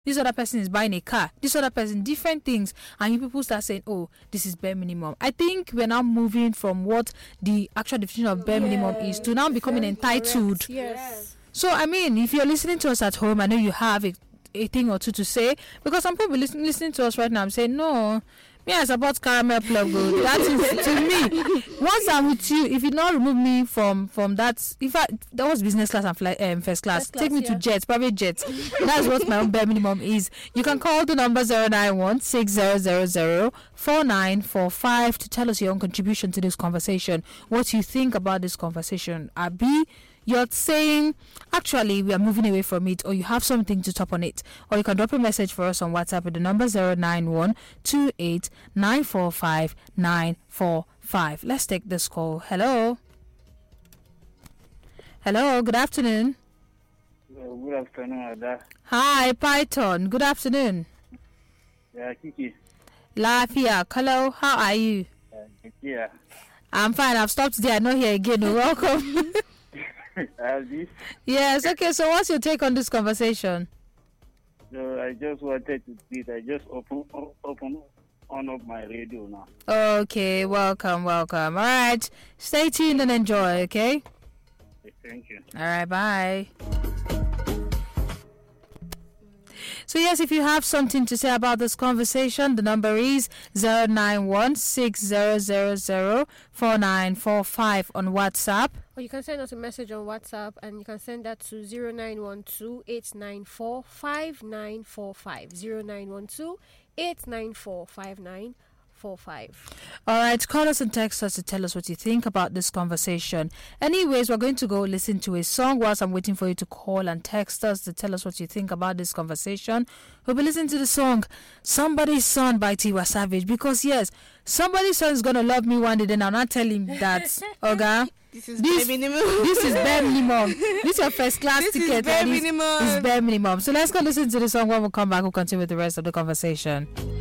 This other person is buying a car. This other person, different things. And you people start saying, oh, this is bare minimum. I think we're now moving from what the actual definition of bare minimum is to now becoming entitled. Yes. So, I mean, if you're listening to us at home, I know you have a thing or two to say. Because some people listening to us right now, I'm saying, no, me, I support caramel plug. That is, to me, once I'm with you, if you not remove me from that, in fact, that was business class and first class. Take me to jets, private jets. That's what my own bare minimum is. You can call the number 091-6000-4945 to tell us your own contribution to this conversation. What you think about this conversation. Abi, you're saying, actually, we are moving away from it, or you have something to top on it. Or you can drop a message for us on WhatsApp with the number 091-28-945-945. Let's take this call. Hello. Hello, good afternoon. Good afternoon, Ada. Hi, Python. Good afternoon. Yeah, Kiki. Lafia. Hello, how are you? Yeah. I'm fine. I've stopped there. I'm not here again. Welcome. Yes, okay, so what's your take on this conversation? So I just wanted to see I just open on up my radio now. Okay, welcome. All right, stay tuned and enjoy, okay? Thank you. All right, bye. So yes, if you have something to say about this conversation, the number is 091-6000-4945 on WhatsApp. Or you can send us a message on WhatsApp, and you can send that to 0912-894-5945. 0912-894-5945. All right, call us and text us to tell us what you think about this conversation. Anyways, we're going to go listen to a song whilst I'm waiting for you to call and text us to tell us what you think about this conversation. We'll be listening to the song Somebody's Son by Tiwa Savage, because yes, somebody's son is going to love me one day, then I'll not tell him that, okay? This is bare minimum. This is bare minimum. This is your first class ticket. This is bare minimum. It's bare minimum. So let's go listen to the song. When we come back, we'll continue with the rest of the conversation.